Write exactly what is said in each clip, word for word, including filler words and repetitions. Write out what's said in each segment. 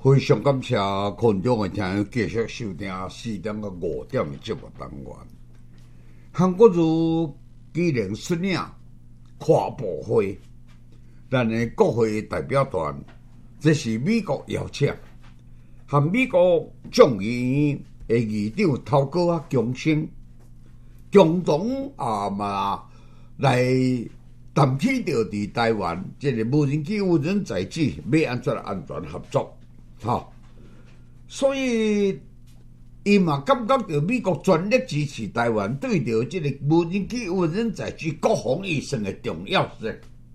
非常感谢群众的听友继续收听四点到五点的节目单元。韩国瑜既然率领跨部会，咱的国会代表团，这是美国邀请，和美国众议院的议长头哥啊强生，共同啊嘛来谈起着伫台湾这个无人机、无人载具要安怎安全合作。哈，所以伊嘛感觉到美国全力支持台湾对着这个无人机、无人载具国防预算的重要性。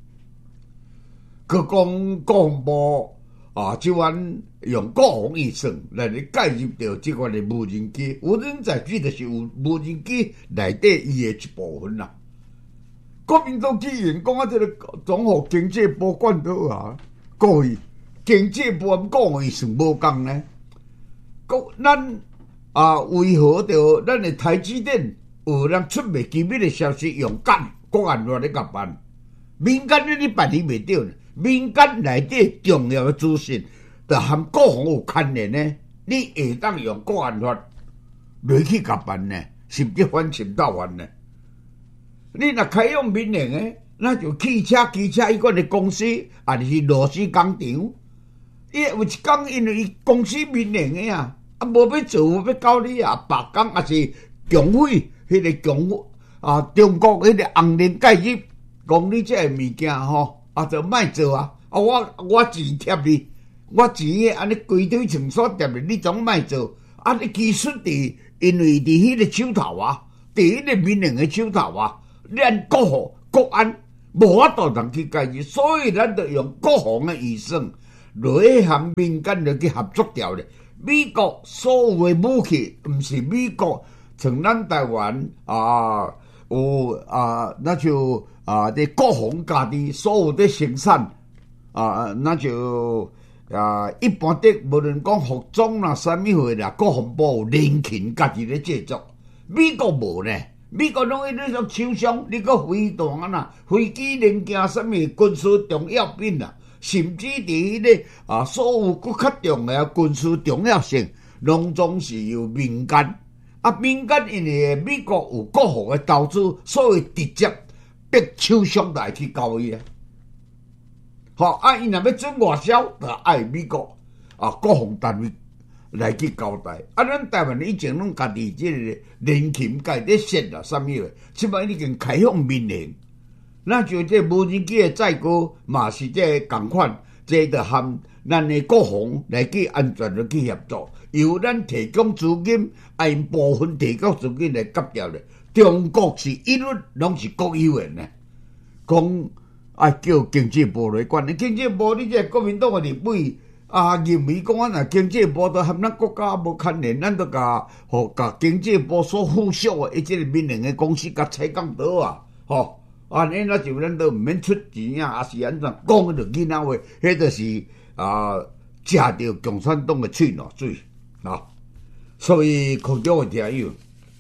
佮讲国防部啊，即款用国防预算来咧介入到即款的无人机、无人载具，就是有无人机内底伊的一部分啦。国民党议员讲啊，这个总互经济部管到啊，故意。经济部讲伊是无共呢，国咱啊为何着咱的台积电有人出卖机密的消息用干国安法咧甲办？民间咧你办理袂着呢？民间内底重要的资讯，着含国防有牵连呢？你会当用国安法来去甲办呢？甚至反侵倒犯呢？你若开用民营的，那就汽车、机车迄款的公司，啊，就是螺丝工厂。伊有一天，因为伊公司民营的啊，啊无要做，无要搞你啊，罢工也是强匪，迄个强匪啊，中国迄个红人介入，讲你这个物件吼，啊就莫做啊，啊我我钱贴你，我钱安尼规堆场所贴你，你总莫做，啊你技术伫，因为伫迄个手头啊，伫迄个民营的手头啊，咱国防国安无法度通去介入，所以咱就用国防的预算。来和民间来去合作掉咧。美国所有的武器，毋是美国从咱台湾啊有啊，那就啊伫国防家己所有的生产啊，那就啊一般的无论讲服装啦、啥物货啦，国防部有联勤家己咧制作，美国无呢。美国拢迄种厂商，你个飞弹啦、飞机零件、啥物军事重要品啦。甚至伫迄个啊，所有搁较重的军事重要性，拢总是由民间啊，民间因为美国有国防的投资，所以直接逼厂商来去交易啊。好啊，伊若要做外销，就爱美国啊国防单位来去交代。啊，咱台湾以前拢家己即个联勤家己设啦，啥物个，即摆已经开放民营。那就这无人机的载高嘛是这共款，这就含咱的国防来去安全来去合作，由咱提供资金，按部分提供资金来夹掉咧。中国是一律拢是国有的呢，讲啊叫经济部来管，经济部你这国民党的立委啊认为讲啊，若经济部都和咱国家无牵连，咱都甲互甲经济部所附属的一即个民营的公司甲采讲倒啊，吼。安尼那就咱都毋免出钱啊，也是安怎讲着囡仔话，迄就是啊，食着共产党的喙烂水啊。所以群众的听友，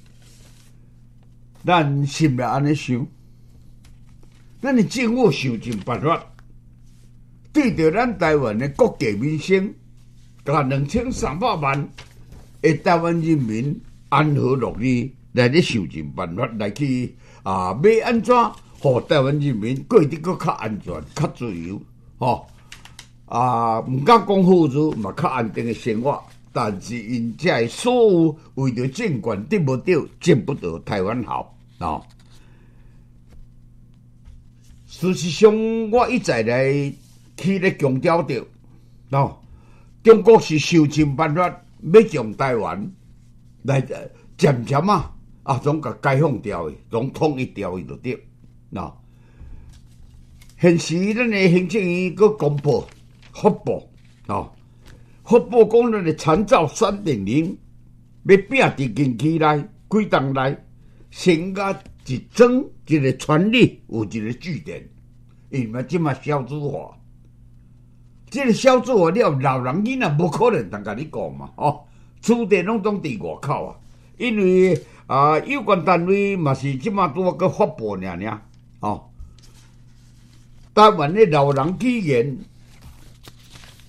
咱心里安尼想，咱的政府想尽办法，对着咱台湾的国计民生，甲两千三百万的台湾人民安和乐利来咧想尽办法来去啊，要安怎？互台湾人民过得搁较安全、较自由，吼、哦、啊，毋敢讲富裕，嘛较安定的生活。但是因这所有为着政权得不到，见不得台湾好啊、哦。事实上，我一再来去咧强调着，哦，中国是想尽办法要将台湾来渐渐啊啊，总甲解放掉的，总统一掉的就对。喏，现时咱的行政院佮公布发布，哦，发布讲咱的参照三点零，要拼伫近期内几档内，先甲一桩一个权利有一个据点，因为即嘛小资化，即个小资化了，老人囡仔无可能通甲你讲嘛，哦，厝地拢总伫外口啊，因为啊、呃，有关单位嘛是即嘛拄啊个发布尔尔。哦，台湾的老人起源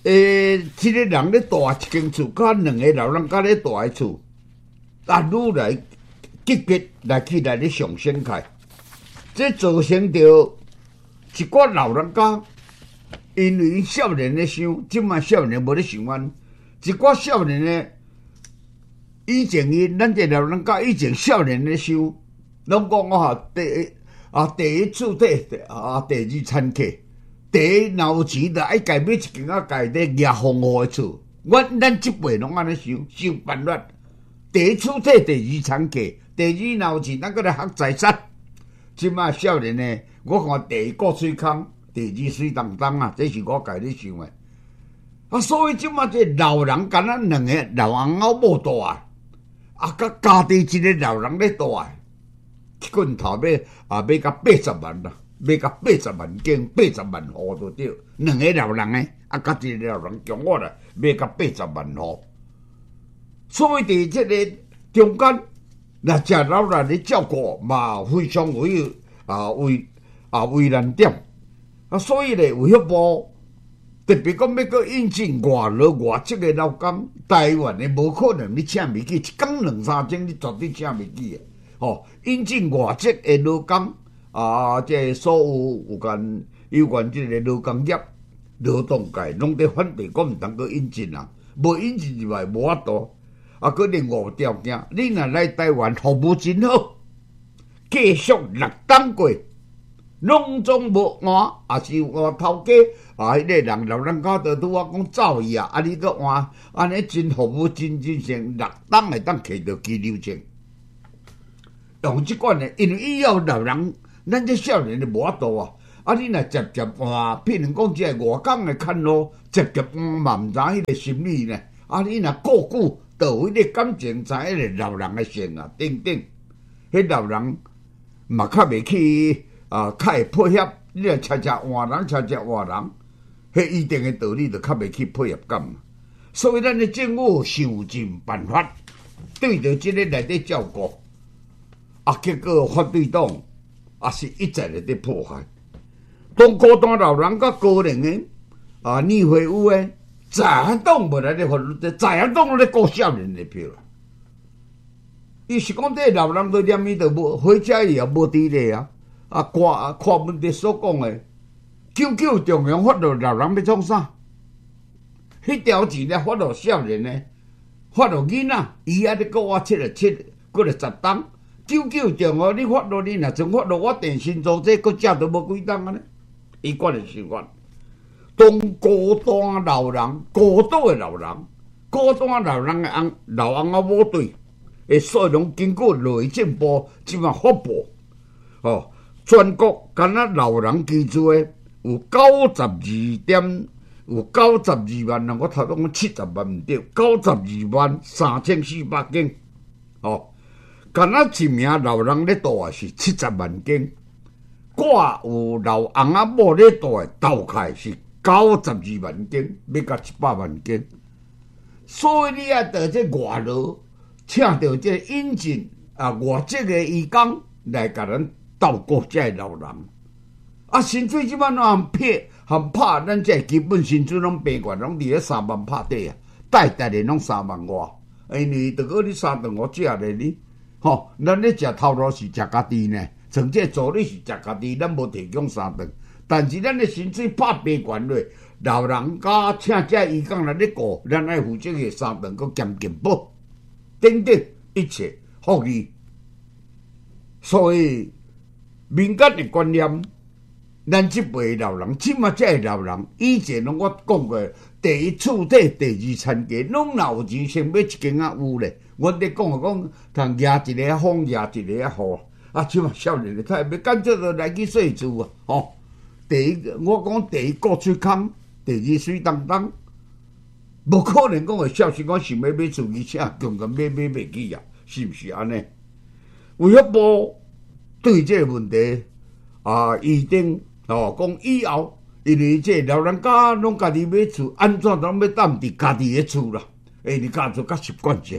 诶，即、这个人咧住一间厝，甲两个老人家咧住诶厝，啊，愈来级别来起来咧上升开，这造成着一寡老人家，因为少年咧想，即卖少年无咧想安，一寡少年咧，以前伊咱这老人家以前少年咧想，拢讲我哈第一啊第一厝底啊第二餐客。第一闹钱就爱家买一间啊，家底热风雨的厝。阮咱即辈拢安尼想，想办法。第一厝体，第二产客，第二闹钱，咱搁来学财产。即卖少年呢，我看第一个水空，第二水当当啊，这是我家己想的。啊，所以即卖这老人敢若两个老翁仔某大啊，啊，甲家己一个老人咧大啊，一棍头要啊要到八十万啦。买到八十万间，八十万户就对，两个老人诶，啊，甲一个老人共我啦，买到八十万户。所以伫即个中间，那食老人咧照顾嘛，非常为啊为啊为难点啊，所以咧，卫福部特别讲要个引进外劳外籍诶劳工，台湾诶无可能你请袂起，一工两三千你绝对请袂起诶。吼，引进外籍诶劳工。啊，这所有有关有关这个劳工业、劳动界，拢在反对，讲毋通去引进啊，无引进之外无法度。啊，佮另外条件，你若来台湾服务真好，继续六档过，拢总无换，也是换头家啊，迄个人老人家就拄我讲走伊啊，啊，你佮换，安尼真服务真真正六档会当摕到居留证，用即款诶，因为以后老人。咱这少年就无法度啊！啊，你若直接换，譬如讲即个外港的看路，直接换嘛毋知迄个心理呢？啊，你若过久，倒迄个感情，知迄个老人的性啊，等等，迄老人嘛较袂去啊，较会配合。你若恰恰换人，恰恰换人，迄一定的道理就较袂去配合感。所以咱的政府想尽办法对着即个内底照顾，啊，结果反对党。也是一直咧伫破坏，当高端老人甲高龄的啊，年会有诶，在行党无来咧法律，在行党咧顾少年的票。伊是讲这老人都念伊都无回家伊也无伫咧啊，啊看看问题所讲诶，九九中央发落老人要创啥？迄条钱咧发落少年呢，发落囡仔，伊还咧顾我七十七，过来十档。九九中哦，你发落你若从发落我电信做这，佫食都无几档安尼。伊管的想法，当高端老人、高度的老人、高端老人的翁老翁仔某队，诶，数量经过内政部即马发布，哦，全国敢若老人居住的有九十二点，有九十二万人，我头拄讲七十万毋对，九十二万三千四百间，哦。敢若一名老人咧住是七十万间，挂有老翁仔某咧住的大概是九十二万间，要到一百万间。所以你啊，到这外劳，请到这引进啊外籍的义工来甲咱照顾这老人。啊，薪水即摆拢含撇含拍，咱这基本薪水拢平悬，拢伫咧三万拍底啊，代代的拢三万外。因为如果你三顿我食咧你。吼，咱咧食头路是食家己呢，像这助理是食家己，咱无提供三顿。但是咱的薪水拍平悬落，老人家请这义工来咧顾，咱爱负责个三顿，佮兼健保，等等一切福利。所以民间的观念，咱即辈老人，即马这老人，以前拢我讲过，第一厝底，第二产家，拢若有钱先买一间仔屋咧。阮咧讲啊讲，通压一个风，压一个雨，啊，即嘛少年的太，要干脆就来去细厝啊！吼，第一，我讲第一个水空，第二水当当，无可能讲会小心讲想要买厝，而且强强买买袂起啊，是毋是安尼？卫福部对这个问题啊，一定哦讲以后，因为这老人家拢家己买厝，安怎拢要踮伫家己的厝啦？诶，你家做较习惯者。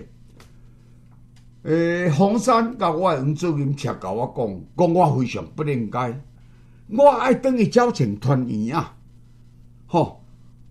诶，黄山甲我黄主任车甲我讲，讲我非常不应该，我爱等于招请团员啊，吼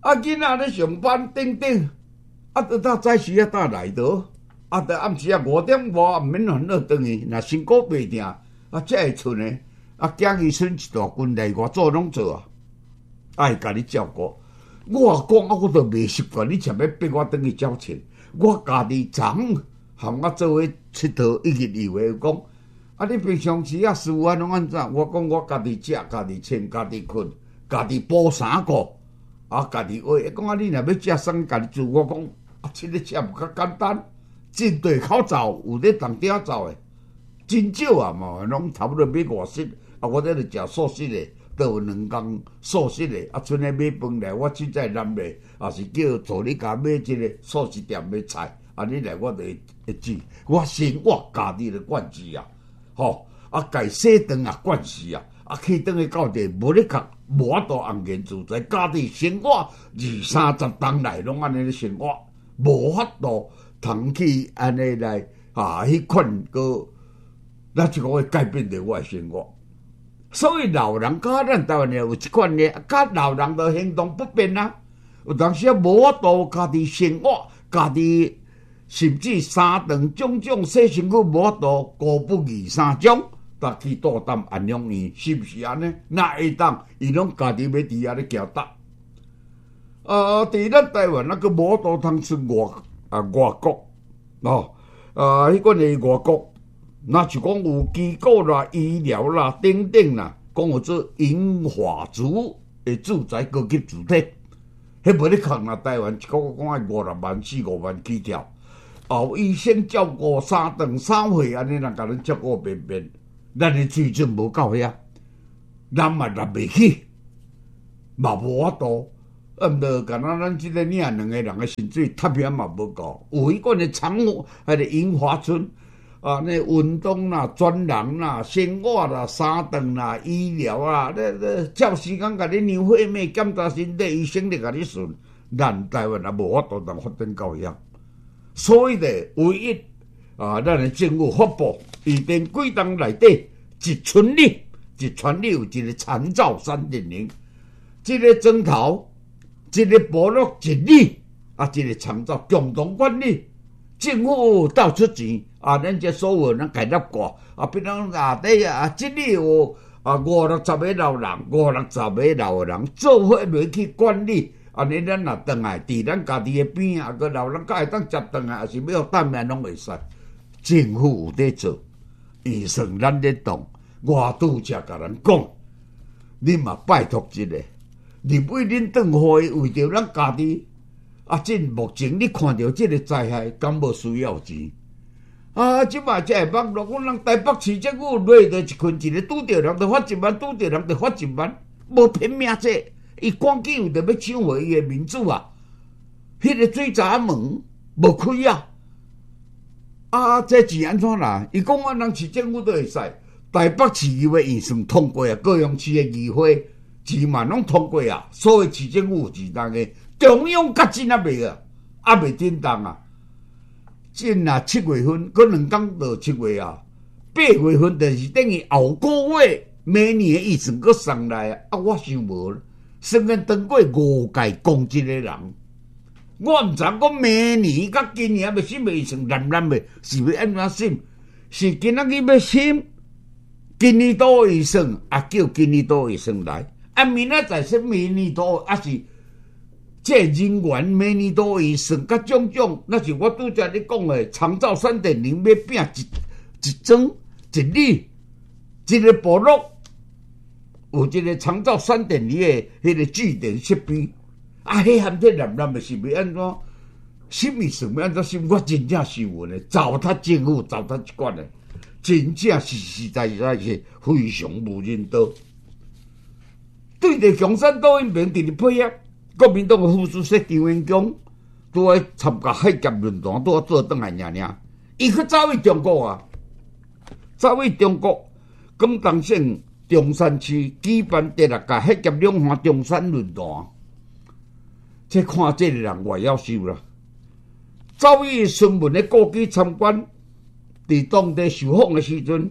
啊，囡仔咧上班等等，啊，到到早时啊，当来倒，啊，到暗时啊五点外，毋免烦恼转去。若身躯袂定，啊，才会剩诶。啊，囝儿孙一大群内外做拢做啊，爱甲你照顾。我讲啊，我都袂习惯，你前要逼我转去照钱。我家己昨含我做伙佚佗一日游诶，讲啊，你平常时啊，事啊拢安怎？我讲我家己食，家己穿，家己困，家己补衫裤。啊，家己话，讲啊，你若要食啥，家己做。我讲啊，这个食无较简单，真对口罩有咧当顶罩诶，真少啊嘛，拢差不多买五十。啊，我这著食素食诶，都有两工素食诶。啊，剩诶买饭来，我凊彩揽来，也是叫助理甲买即个素食店买菜。啊，你来我就会会煮。我生活家己咧管事啊，吼啊，家洗肠啊管事啊。啊，去倒去到地，无咧讲，无法度安然自在。家己生活二三十冬来拢安尼咧生活，无法度通去安尼来啊，迄款个，咱一个会改变着我诶生活。所以老人甲咱台湾人有一款咧，甲老人着行动不便啊。有当时啊，无法度家己生活，家己甚至三顿种种洗身躯，无法度顾不二三种。搭去大啖安养院，是不是安尼？哪会当？伊拢家己要伫遐咧交搭。呃，伫咱台湾那个无多通出外啊外国哦，啊，迄个诶外国，那就讲有机构啦、医疗啦等等啦，讲有做银发族诶住宅高级主体，迄无咧空啦。台湾一个月讲爱五六万、四五万起跳，啊，有医生照顾三顿三岁安尼，人甲恁照顾便便。咱诶水准无到遐，咱嘛入袂起，嘛无法度。啊，毋着敢若咱即个领两个人诶薪水，塌遐嘛无够。有迄个诶仓迄个樱花村啊，那运动啦、专人啦、生活啦、三顿啦、医疗啦，咧咧照时间甲你量血脉、检查身体，医生咧甲你顺。咱台湾也无法度通发展到遐，所以咧，唯一。啊，咱诶政府发布预定几档内底一村里一村里有一个长照三点零，即个砖头，一个部落一里啊，一个长照共同管理，政府倒出钱啊，咱这所有人改立过啊，比如内底啊，即里有啊五六十个老人，五六十个老人做伙落去管理。安尼咱若转来，伫咱家己诶边啊，个老人甲会当接转来，也是要等面拢会使。政府有在做，预算咱咧动，我拄则甲人讲，你嘛拜托一下，入位恁转会为着咱家己，啊，即目前你看到即个灾害，敢无需要钱？啊，即摆才会网络，阮人台北市政府落着一群一个拄着人，就发一万，拄着人就发一万，无拼命这，伊赶紧有着要抢回伊诶民主啊！迄、那个水闸门无开啊！啊，这钱安怎啦？伊讲阮人市政府都会使，台北市议会预算通过啊，高雄市的议会钱嘛拢通过啊，所以市政府有钱当的，中央甲真啊未啊，啊未叮当啊，真啊七月份，搁两工到七月啊，八月份就是等于后个月每年的预算搁上来啊，啊我想无，算个当过五届公职的人。我毋知讲明年甲今年要审预算难难未，是要安怎审？是今仔日要审，今年度预算啊叫今年度预算来，啊明仔载审明年度，啊是这人员明年度预算甲种种，那是我拄则咧讲诶，长照三点零要拼一一庄一里一个部落，有一个长照三点零诶迄个据点设备。啊！迄含这难难的是要安怎？审预算要安怎审？我真正是有呢，糟蹋政府，糟蹋一管的，真正是实在在是非常无人道。对着共产党因面伫咧配合，国民党副主席张文强拄爱参加海峡论坛，拄啊做转来尔尔，伊去走去中国啊，走去中国，广东省中山区举办第六届海峡两岸中山论坛。这看这个人外要收啦，走去孙文的故居参观，伫当地受访的时阵，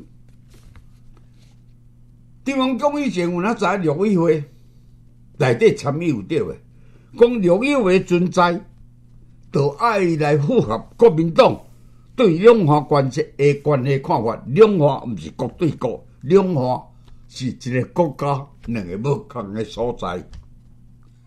张文强以前有哪知陆委会内底参与有对的， 讲陆友的存在，就爱来符合国民党对两岸关系的关系看法。两岸毋是国对国，两岸是一个国家两个不同的所在。